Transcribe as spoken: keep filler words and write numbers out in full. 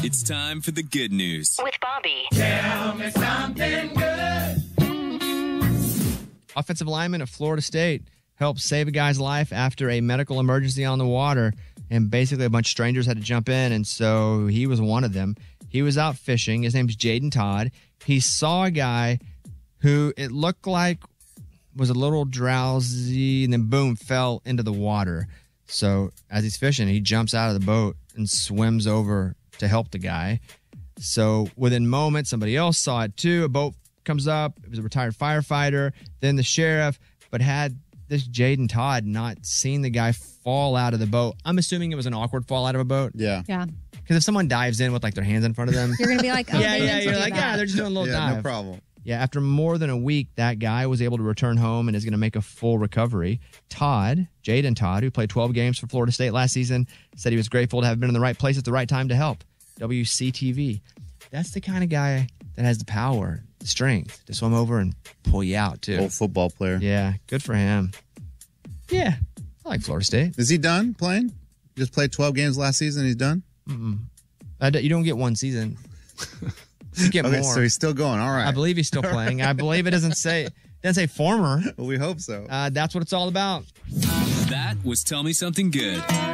It's time for the good news with Bobby. Tell me something good. Offensive lineman at Florida State helped save a guy's life after a medical emergency on the water, and basically a bunch of strangers had to jump in, and so he was one of them. He was out fishing. His name's Jaden Todd. He saw a guy who it looked like was a little drowsy, and then boom, fell into the water. So as he's fishing, he jumps out of the boat and swims over to help the guy. So within moments, somebody else saw it too. A boat comes up. It was a retired firefighter, then the sheriff. But had this Jaden Todd not seen the guy fall out of the boat, I'm assuming it was an awkward fall out of a boat. Yeah. Yeah. Because if someone dives in with like their hands in front of them, You're going to be like, oh, yeah, they yeah, meant to you're do like, that. yeah, they're just doing a little Yeah, dive. no problem. Yeah, after more than a week, that guy was able to return home and is going to make a full recovery. Todd, Jaden Todd, who played twelve games for Florida State last season, said he was grateful to have been in the right place at the right time to help. W C T V. That's the kind of guy that has the power, the strength to swim over and pull you out, too. Old football player. Yeah, good for him. Yeah, I like Florida State. Is he done playing? Just played twelve games last season and he's done? Mm-mm. I d- you don't get one season. You get Okay, more. so he's still going. All right. I believe he's still playing. I believe it doesn't say it doesn't say former. Well, we hope so. Uh, that's what it's all about. That was Tell Me Something Good.